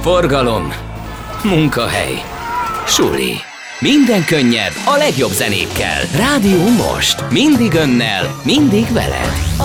Forgalom, munkahely, suli. Minden könnyebb a legjobb zenékkel. Rádió Most. Mindig önnel, mindig veled.